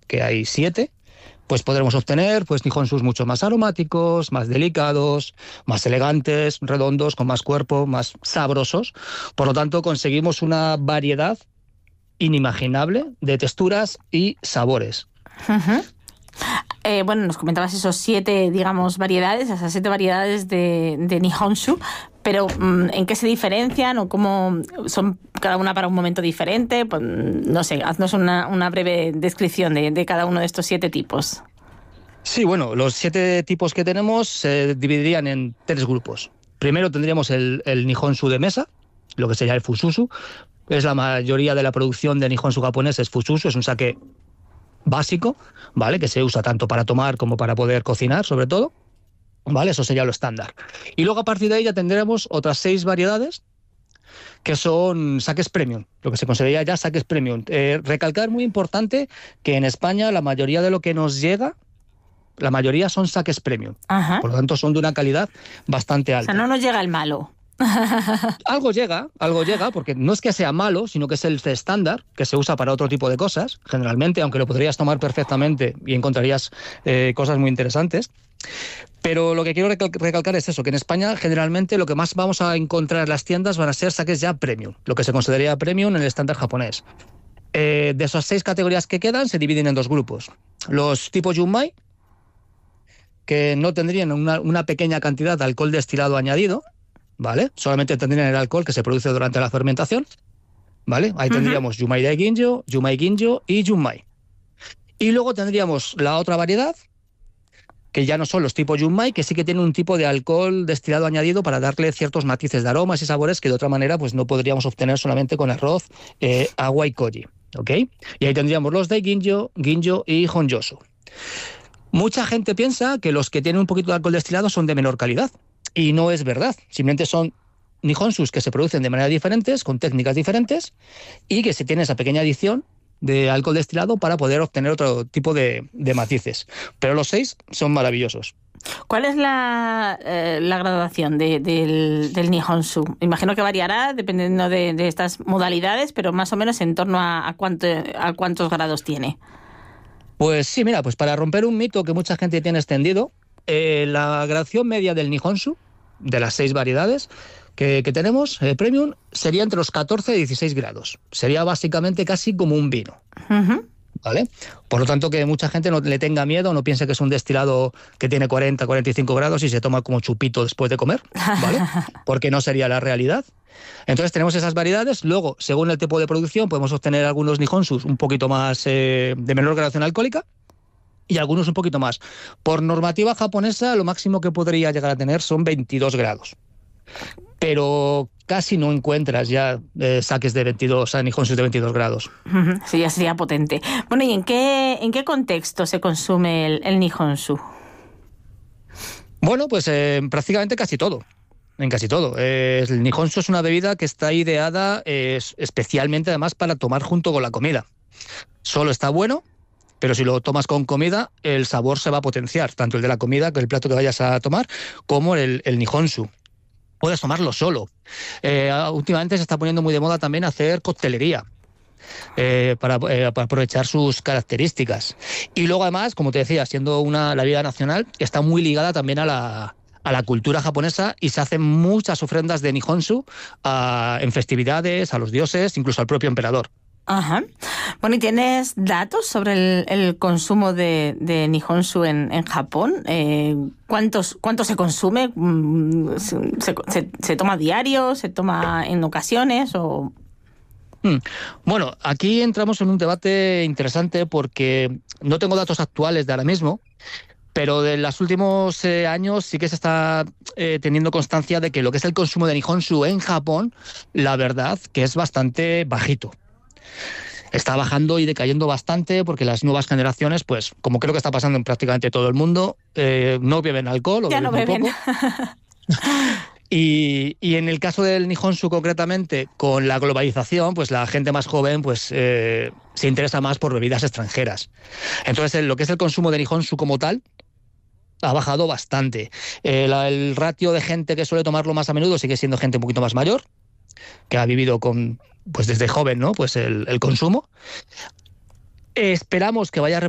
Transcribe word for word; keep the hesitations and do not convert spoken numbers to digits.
que hay siete, pues podremos obtener pues Nihonshus mucho más aromáticos, más delicados, más elegantes, redondos, con más cuerpo, más sabrosos. Por lo tanto, conseguimos una variedad inimaginable de texturas y sabores. Uh-huh. Eh, bueno, nos comentabas esos siete, digamos, variedades, esas siete variedades de, de Nihonshu, pero ¿en qué se diferencian o cómo son cada una para un momento diferente? Pues, no sé, haznos una, una breve descripción de, de cada uno de estos siete tipos. Sí, bueno, los siete tipos que tenemos se dividirían en tres grupos. Primero tendríamos el, el Nihonshu de mesa, lo que sería el Fususu. Es la mayoría de la producción de Nihonshu japonés es Fususu, es un sake básico, ¿vale? Que se usa tanto para tomar como para poder cocinar, sobre todo, ¿vale? Eso sería lo estándar. Y luego a partir de ahí ya tendremos otras seis variedades que son sakes premium, lo que se consideraría ya sakes premium. Eh, recalcar, muy importante, que en España la mayoría de lo que nos llega, la mayoría son sakes premium. Ajá. Por lo tanto, son de una calidad bastante alta. O sea, no nos llega el malo. Algo llega, algo llega, porque no es que sea malo, sino que es el estándar, que se usa para otro tipo de cosas, generalmente, aunque lo podrías tomar perfectamente y encontrarías eh, cosas muy interesantes. Pero lo que quiero recal- recalcar es eso, que en España generalmente lo que más vamos a encontrar en las tiendas van a ser sakes ya premium, lo que se consideraría premium en el estándar japonés. Eh, de esas seis categorías que quedan se dividen en dos grupos. Los tipo Junmai, que no tendrían una, una pequeña cantidad de alcohol destilado añadido, ¿vale? Solamente tendrían el alcohol que se produce durante la fermentación, ¿vale? Ahí tendríamos uh-huh. Junmai de Ginjo, Junmai Ginjo y Junmai. Y luego tendríamos la otra variedad, que ya no son los tipos Junmai, que sí que tienen un tipo de alcohol destilado añadido para darle ciertos matices de aromas y sabores que de otra manera pues no podríamos obtener solamente con arroz, eh, agua y koji, ¿ok? Y ahí tendríamos los de Ginjo, Ginjo y Honjosu. Mucha gente piensa que los que tienen un poquito de alcohol destilado son de menor calidad. Y no es verdad, simplemente son Nihonshus que se producen de manera diferentes, con técnicas diferentes, y que se tiene esa pequeña adición de alcohol destilado para poder obtener otro tipo de, de matices. Pero los seis son maravillosos. ¿Cuál es la, eh, la graduación de, del, del Nihonshu? Imagino que variará dependiendo de, de estas modalidades, pero más o menos en torno a, a, cuánto, a cuántos grados tiene. Pues sí, mira, pues para romper un mito que mucha gente tiene extendido, Eh, la graduación media del Nihonshu, de las seis variedades que, que tenemos, eh, premium, sería entre los catorce y dieciséis grados. Sería básicamente casi como un vino. Uh-huh. ¿Vale? Por lo tanto, que mucha gente no le tenga miedo, no piense que es un destilado que tiene cuarenta, cuarenta y cinco grados y se toma como chupito después de comer, ¿vale? Porque no sería la realidad. Entonces tenemos esas variedades. Luego, según el tipo de producción, podemos obtener algunos Nihonshus un poquito más eh, de menor graduación alcohólica, y algunos un poquito más. Por normativa japonesa, lo máximo que podría llegar a tener son veintidós grados. Pero casi no encuentras ya eh, sakes de veintidós, Nihonshus de veintidós grados. Sí, ya sería potente. Bueno, ¿y en qué, en qué contexto se consume el, el Nihonshu? Bueno, pues eh, prácticamente casi todo. En casi todo. Eh, el Nihonshu es una bebida que está ideada eh, especialmente además para tomar junto con la comida. Solo está bueno, pero si lo tomas con comida, el sabor se va a potenciar, tanto el de la comida, que el plato que vayas a tomar, como el, el Nihonshu. Puedes tomarlo solo. Eh, últimamente se está poniendo muy de moda también hacer coctelería, eh, para, eh, para aprovechar sus características. Y luego además, como te decía, siendo una la bebida nacional, está muy ligada también a la, a la cultura japonesa y se hacen muchas ofrendas de Nihonshu a, en festividades, a los dioses, incluso al propio emperador. Ajá. Bueno, ¿y tienes datos sobre el, el consumo de, de Nihonshu en, en Japón? Eh, ¿cuántos, ¿Cuánto se consume? ¿Se, se, ¿Se toma diario? ¿Se toma en ocasiones? O... Hmm. Bueno, aquí entramos en un debate interesante porque no tengo datos actuales de ahora mismo, pero de los últimos eh, años sí que se está eh, teniendo constancia de que lo que es el consumo de Nihonshu en Japón, la verdad que es bastante bajito. Está bajando y decayendo bastante porque las nuevas generaciones, pues como creo que está pasando en prácticamente todo el mundo, eh, no beben alcohol o ya beben no muy beben. poco. y, y en el caso del Nihonshu concretamente, con la globalización, pues la gente más joven pues eh, se interesa más por bebidas extranjeras. Entonces, lo que es el consumo de Nihonshu como tal ha bajado bastante. Eh, la, el ratio de gente que suele tomarlo más a menudo sigue siendo gente un poquito más mayor, que ha vivido con, pues desde joven, ¿no? Pues el, el consumo. Esperamos que vaya